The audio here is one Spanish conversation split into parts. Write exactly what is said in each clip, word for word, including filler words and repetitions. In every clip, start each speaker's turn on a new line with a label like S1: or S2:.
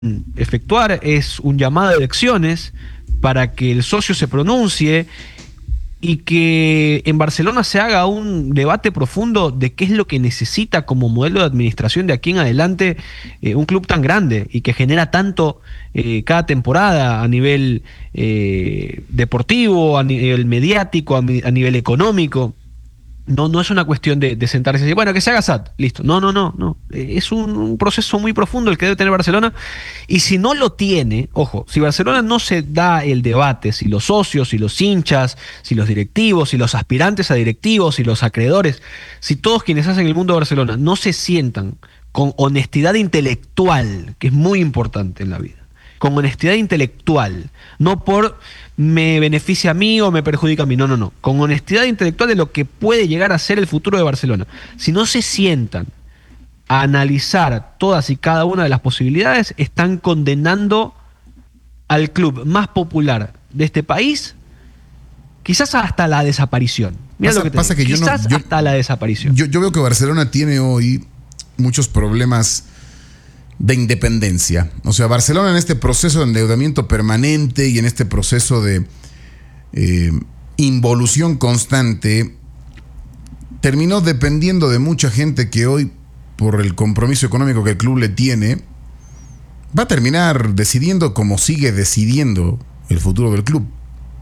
S1: efectuar es un llamado a elecciones para que el socio se pronuncie y que en Barcelona se haga un debate profundo de qué es lo que necesita como modelo de administración de aquí en adelante eh, un club tan grande y que genera tanto eh, cada temporada a nivel eh, deportivo, a nivel mediático, a, mi, a nivel económico. No, no es una cuestión de, de sentarse y decir, bueno, que se haga S A D, listo. No, no, no, no. Es un, un proceso muy profundo el que debe tener Barcelona. Y si no lo tiene, ojo, si Barcelona no se da el debate, si los socios, si los hinchas, si los directivos, si los aspirantes a directivos, si los acreedores, si todos quienes hacen el mundo de Barcelona no se sientan con honestidad intelectual, que es muy importante en la vida, con honestidad intelectual, no por me beneficia a mí o me perjudica a mí, no, no, no, con honestidad intelectual de lo que puede llegar a ser el futuro de Barcelona. Si no se sientan a analizar todas y cada una de las posibilidades, están condenando al club más popular de este país, quizás hasta la desaparición. Mira
S2: pasa,
S1: lo que te
S2: pasa
S1: digo.
S2: que
S1: Quizás
S2: yo no, yo,
S1: hasta la desaparición.
S2: Yo, yo veo que Barcelona tiene hoy muchos problemas de independencia. O sea, Barcelona en este proceso de endeudamiento permanente y en este proceso de eh, involución constante, terminó dependiendo de mucha gente que hoy, por el compromiso económico que el club le tiene, va a terminar decidiendo como sigue decidiendo el futuro del club.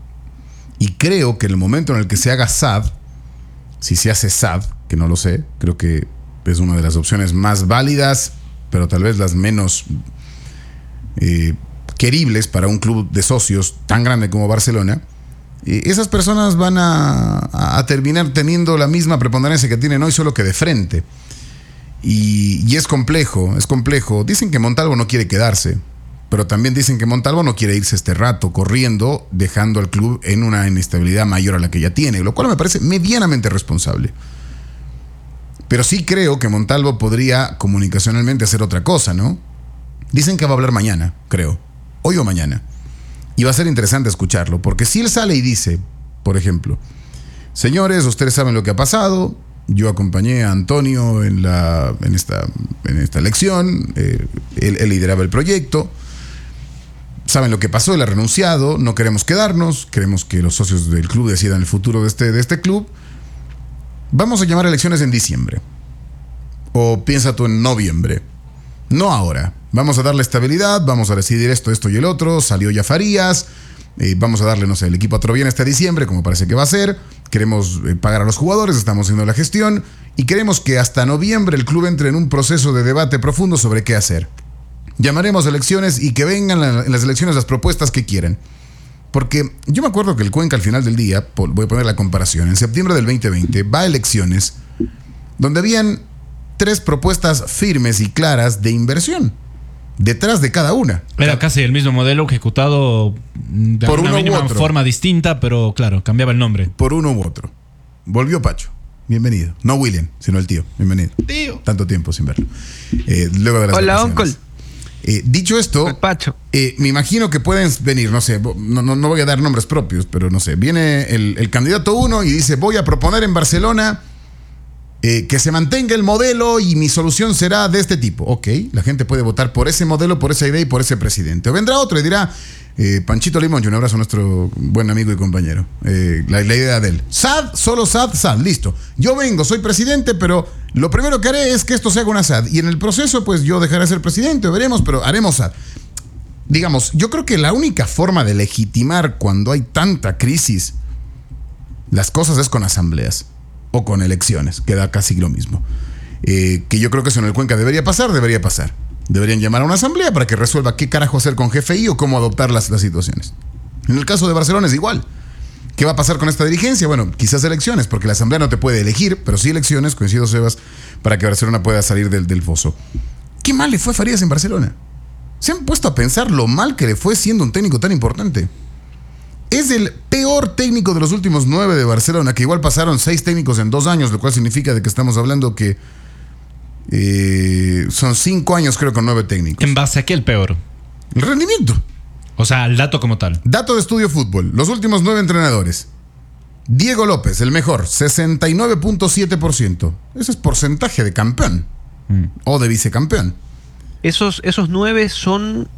S2: Y creo que en el momento en el que se haga S A D, si se hace S A D, que no lo sé, creo que es una de las opciones más válidas, pero tal vez las menos eh, queribles para un club de socios tan grande como Barcelona, eh, esas personas van a, a terminar teniendo la misma preponderancia que tienen hoy, solo que de frente. Y, y es complejo, es complejo. Dicen que Montalvo no quiere quedarse, pero también dicen que Montalvo no quiere irse este rato corriendo, dejando al club en una inestabilidad mayor a la que ya tiene, lo cual me parece medianamente responsable. Pero sí creo que Montalvo podría comunicacionalmente hacer otra cosa, ¿no? Dicen que va a hablar mañana, creo. Hoy o mañana. Y va a ser interesante escucharlo, porque si él sale y dice, por ejemplo, señores, ustedes saben lo que ha pasado, yo acompañé a Antonio en, la, en, esta, en esta elección, eh, él, él lideraba el proyecto, saben lo que pasó, él ha renunciado, no queremos quedarnos, queremos que los socios del club decidan el futuro de este, de este club. Vamos a llamar a elecciones en diciembre. O piensa tú en noviembre. No ahora. Vamos a darle estabilidad, vamos a decidir esto, esto y el otro. Salió ya Farías. Eh, vamos a darle, no sé, el equipo a otro bien este diciembre, como parece que va a ser. Queremos eh, pagar a los jugadores, estamos haciendo la gestión. Y queremos que hasta noviembre el club entre en un proceso de debate profundo sobre qué hacer. Llamaremos elecciones y que vengan en las elecciones las propuestas que quieren. Porque yo me acuerdo que el Cuenca al final del día, voy a poner la comparación, en septiembre del veinte veinte va a elecciones donde habían tres propuestas firmes y claras de inversión detrás de cada una.
S3: Era o sea, casi el mismo modelo ejecutado de
S2: por
S3: una
S2: uno
S3: mínima
S2: u otro.
S3: forma distinta, pero claro, cambiaba el nombre.
S2: Por uno u otro. Volvió Pacho. Bienvenido. No William, sino el tío. Bienvenido.
S3: Tío.
S2: Tanto tiempo sin verlo. Eh, luego de las
S1: Hola,
S2: vacaciones.
S1: uncle.
S2: Eh, dicho esto,
S1: El Pacho.
S2: Eh, me imagino que pueden venir, no sé, no, no, no voy a dar nombres propios, pero no sé, viene el, el candidato uno y dice, voy a proponer en Barcelona eh, que se mantenga el modelo y mi solución será de este tipo. Ok, la gente puede votar por ese modelo, por esa idea y por ese presidente. O vendrá otro y dirá, eh, Panchito Limón, un abrazo a nuestro buen amigo y compañero, eh, la, la idea de él. S A D, solo S A D, S A D, listo. Yo vengo, soy presidente, pero lo primero que haré es que esto se haga una S A D. Y en el proceso, pues yo dejaré de ser presidente, veremos, pero haremos S A D. Digamos, yo creo que la única forma de legitimar cuando hay tanta crisis las cosas es con asambleas o con elecciones, que da casi lo mismo. Eh, que yo creo que eso en el Cuenca debería pasar, debería pasar. Deberían llamar a una asamblea para que resuelva qué carajo hacer con G F I o cómo adoptar las, las situaciones. En el caso de Barcelona es igual. ¿Qué va a pasar con esta dirigencia? Bueno, quizás elecciones, porque la asamblea no te puede elegir, pero sí elecciones, coincido Sebas, para que Barcelona pueda salir del, del foso. ¿Qué mal le fue a Farías en Barcelona? ¿Se han puesto a pensar lo mal que le fue siendo un técnico tan importante? Es el peor técnico de los últimos nueve de Barcelona, que igual pasaron seis técnicos en dos años, lo cual significa de que estamos hablando que eh, son cinco años creo con nueve técnicos.
S3: ¿En base a qué el peor?
S2: El rendimiento.
S3: O sea, el dato como tal.
S2: Dato de Estudio Fútbol. Los últimos nueve entrenadores. Diego López, el mejor, sesenta y nueve punto siete por ciento. Ese es porcentaje de campeón. Mm. O de vicecampeón.
S1: Esos, esos nueve son